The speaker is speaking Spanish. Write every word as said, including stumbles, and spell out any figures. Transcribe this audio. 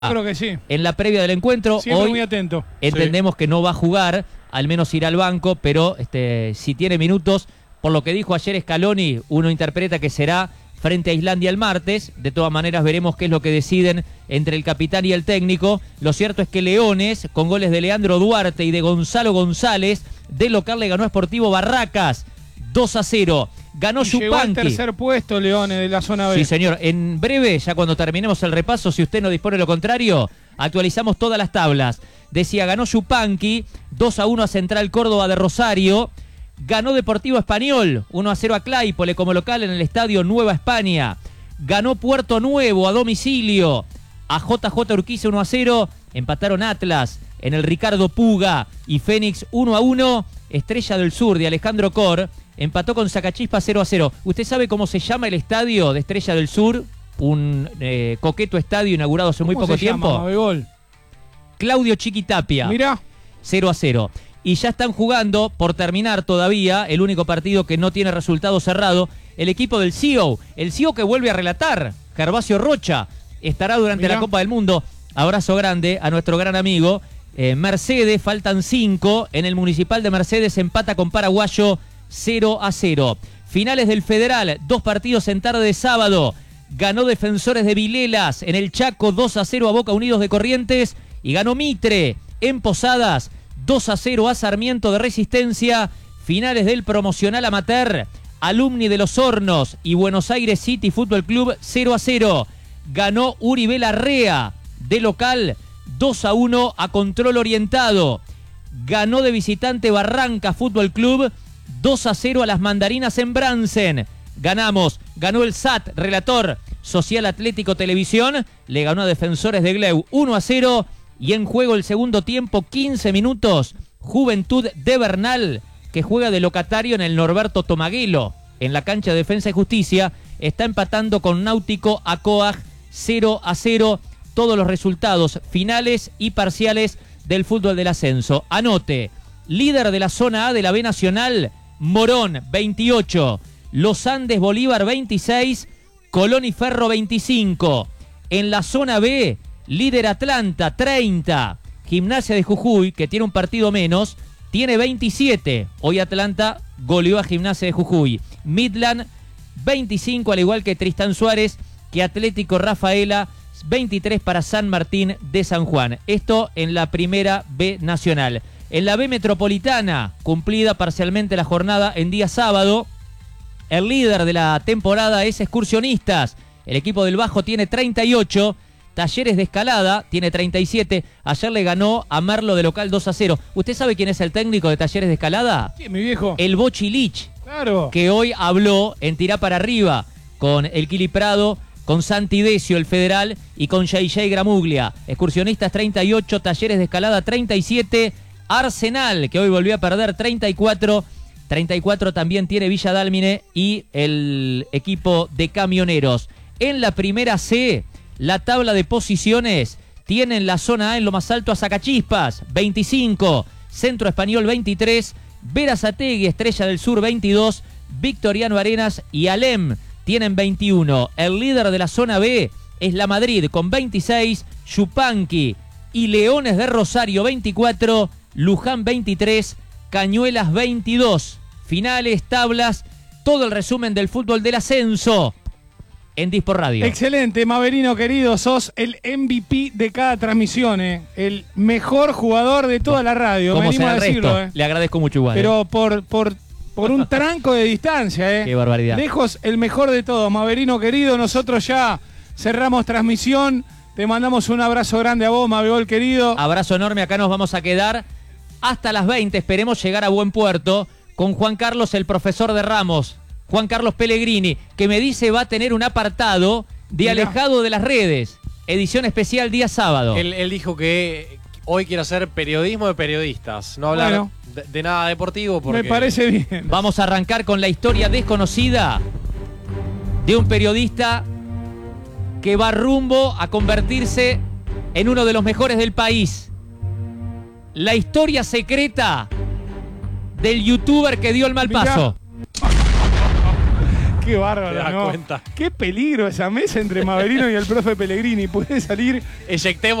Creo que sí. En la previa del encuentro, siempre hoy muy atento. Entendemos sí. que no va a jugar, al menos irá al banco, pero este, si tiene minutos, por lo que dijo ayer Scaloni, uno interpreta que será frente a Islandia el martes. De todas maneras veremos qué es lo que deciden entre el capitán y el técnico. Lo cierto es que Leones, con goles de Leandro Duarte y de Gonzalo González, de local le ganó a Sportivo Barracas dos a cero. Ganó Yupanqui. Llegó al tercer puesto Leones de la zona B. Sí, señor. En breve, ya cuando terminemos el repaso, si usted no dispone lo contrario, actualizamos todas las tablas. Decía, ganó Yupanqui, dos a uno a Central Córdoba de Rosario. Ganó Deportivo Español, uno a cero a Claypole como local en el estadio Nueva España. Ganó Puerto Nuevo a domicilio a J J Urquiza uno a cero. Empataron Atlas en el Ricardo Puga y Fénix uno a uno. Estrella del Sur de Alejandro Cor empató con Sacachispa cero a cero. ¿Usted sabe cómo se llama el estadio de Estrella del Sur? Un eh, coqueto estadio inaugurado hace muy poco tiempo. ¿Cómo se llama, Claudio Chiquitapia. Mirá. cero a cero. Y ya están jugando, por terminar todavía, el único partido que no tiene resultado cerrado, el equipo del C I O. El C I O que vuelve a relatar, Gervasio Rocha, estará durante Mirá. la Copa del Mundo. Abrazo grande a nuestro gran amigo. Eh, Mercedes, faltan cinco. En el Municipal de Mercedes empata con Paraguayo cero a cero. Finales del Federal, dos partidos en tarde de sábado. Ganó Defensores de Vilelas en el Chaco dos a cero a Boca Unidos de Corrientes. Y ganó Mitre en Posadas dos a cero a Sarmiento de Resistencia. Finales del promocional amateur, Alumni de los Hornos y Buenos Aires City Fútbol Club cero a cero. Ganó Uribe Larrea de local dos a uno a Control Orientado. Ganó de visitante Barranca Fútbol Club dos a cero a las Mandarinas en Bransen. Ganamos, ganó el S A T, relator Social Atlético Televisión, le ganó a Defensores de Gleu uno a cero. Y en juego el segundo tiempo, quince minutos, Juventud de Bernal, que juega de locatario en el Norberto Tomaguelo, en la cancha de Defensa y Justicia, está empatando con Náutico Acoag cero a cero. Todos los resultados finales y parciales del fútbol del ascenso. Anote, líder de la zona A de la B Nacional, Morón veintiocho, Los Andes Bolívar veintiséis, Colón y Ferro veinticinco. En la zona B, líder Atlanta, treinta. Gimnasia de Jujuy, que tiene un partido menos, tiene veintisiete. Hoy Atlanta goleó a Gimnasia de Jujuy. Midland, veinticinco, al igual que Tristán Suárez, que Atlético Rafaela, veintitrés para San Martín de San Juan. Esto en la primera B Nacional. En la B Metropolitana, cumplida parcialmente la jornada en día sábado, el líder de la temporada es Excursionistas. El equipo del Bajo tiene treinta y ocho. Talleres de Escalada tiene treinta y siete. Ayer le ganó a Merlo de local dos a cero. ¿Usted sabe quién es el técnico de Talleres de Escalada? Sí, mi viejo. El Bochi Lich. Claro. Que hoy habló en Tirá para Arriba con el Kili Prado, con Santi Decio, el federal, y con J J Gramuglia. Excursionistas treinta y ocho, Talleres de Escalada treinta y siete. Arsenal, que hoy volvió a perder, treinta y cuatro. treinta y cuatro también tiene Villa Dálmine y el equipo de Camioneros. En la primera C, la tabla de posiciones tiene en la zona A en lo más alto a Sacachispas, veinticinco, Centro Español veintitrés, Berazategui, Estrella del Sur veintidós, Victoriano Arenas y Alem tienen veintiuno. El líder de la zona B es la Madrid con veintiséis, Yupanqui y Leones de Rosario veinticuatro, Luján veintitrés, Cañuelas veintidós. Finales, tablas, todo el resumen del fútbol del ascenso en Dispor Radio. Excelente, Maverino querido, sos el M V P de cada transmisión, eh. el mejor jugador de toda la radio. Como venimos sea a el decirlo. resto, Eh. le agradezco mucho igual. Pero por, por, por un tranco de distancia. Eh. Qué barbaridad. Lejos el mejor de todos, Maverino querido. Nosotros ya cerramos transmisión. Te mandamos un abrazo grande a vos, Mabegol querido. Abrazo enorme, acá nos vamos a quedar hasta las veinte. Esperemos llegar a buen puerto con Juan Carlos, el profesor de Ramos. Juan Carlos Pellegrini, que me dice va a tener un apartado de Mirá. Alejado de las redes. Edición especial día sábado. Él, él dijo que hoy quiere hacer periodismo de periodistas, no hablar bueno, de, de nada deportivo. Porque... Me parece bien. Vamos a arrancar con la historia desconocida de un periodista que va rumbo a convertirse en uno de los mejores del país. La historia secreta del youtuber que dio el mal paso. Qué bárbaro, Te das ¿no? cuenta. Qué peligro esa mesa entre Maverino y el profe Pellegrini. Puede salir Eyectemos